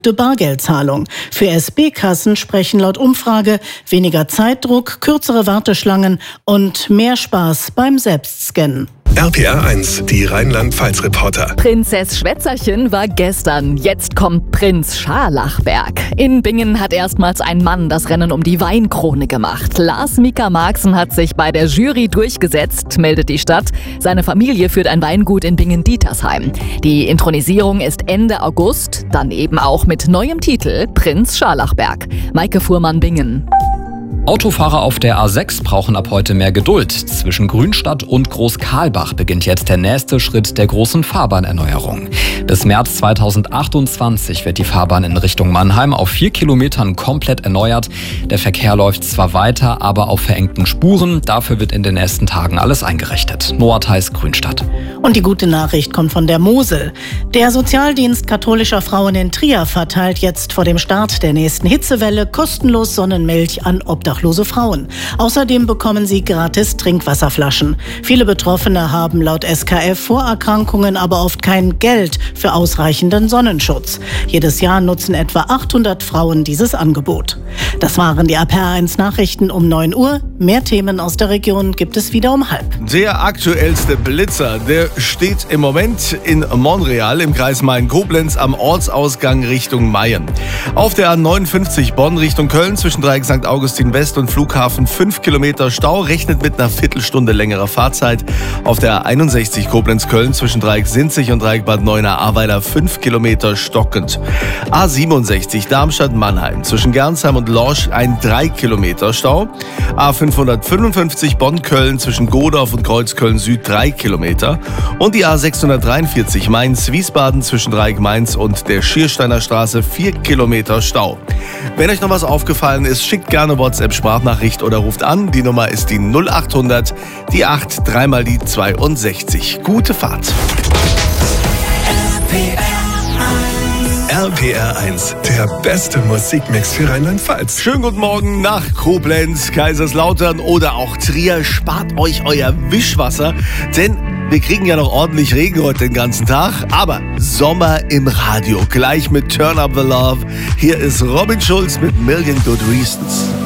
Bargeldzahlung. Für SB-Kassen sprechen laut Umfrage weniger Zeitdruck, kürzere Warteschlangen und mehr Spaß beim Selbstscannen. RPR 1, die Rheinland-Pfalz-Reporter. Prinzess Schwätzerchen war gestern, jetzt kommt Prinz Scharlachberg. In Bingen hat erstmals ein Mann das Rennen um die Weinkrone gemacht. Lars Mika Marxen hat sich bei der Jury durchgesetzt, meldet die Stadt. Seine Familie führt ein Weingut in Bingen-Dietersheim. Die Inthronisierung ist Ende August, dann eben auch mit neuem Titel Prinz Scharlachberg. Maike Fuhrmann, Bingen. Autofahrer auf der A6 brauchen ab heute mehr Geduld. Zwischen Grünstadt und Großkarlbach beginnt jetzt der nächste Schritt der großen Fahrbahnerneuerung. Bis März 2028 wird die Fahrbahn in Richtung Mannheim auf 4 Kilometern komplett erneuert. Der Verkehr läuft zwar weiter, aber auf verengten Spuren. Dafür wird in den nächsten Tagen alles eingerichtet. Noah Theis, Grünstadt. Und die gute Nachricht kommt von der Mosel. Der Sozialdienst katholischer Frauen in Trier verteilt jetzt vor dem Start der nächsten Hitzewelle kostenlos Sonnenmilch an obdachlose Frauen. Außerdem bekommen sie gratis Trinkwasserflaschen. Viele Betroffene haben laut SKF Vorerkrankungen, aber oft kein Geld für ausreichenden Sonnenschutz. Jedes Jahr nutzen etwa 800 Frauen dieses Angebot. Das waren die RPR1 Nachrichten um 9 Uhr. Mehr Themen aus der Region gibt es wieder um 12:30. Der aktuellste Blitzer, der steht im Moment in Monreal im Kreis Main-Koblenz am Ortsausgang Richtung Mayen. Auf der A59 Bonn Richtung Köln zwischen Dreieck St. Augustin West und Flughafen 5 Kilometer Stau, rechnet mit einer Viertelstunde längerer Fahrzeit. Auf der A61 Koblenz-Köln zwischen Dreieck Sinzig und Dreieck Bad Neuenahr-Ahrweiler 5 Kilometer stockend. A67 Darmstadt-Mannheim zwischen Gernsheim und Lorsch ein 3 Kilometer Stau. A555 Bonn-Köln zwischen Godorf und Kreuzköln-Süd 3 Kilometer. Und die A643 Mainz-Wiesbaden zwischen Dreieck Mainz und der Schiersteiner Straße 4 Kilometer Stau. Wenn euch noch was aufgefallen ist, schickt gerne WhatsApp-Sprachnachricht oder ruft an. Die Nummer ist die 0800, die 8, dreimal die 62. Gute Fahrt. RPR 1, der beste Musikmix für Rheinland-Pfalz. Schönen guten Morgen nach Koblenz, Kaiserslautern oder auch Trier. Spart euch euer Wischwasser, denn wir kriegen ja noch ordentlich Regen heute den ganzen Tag. Aber Sommer im Radio, gleich mit Turn Up the Love. Hier ist Robin Schulz mit Million Good Reasons.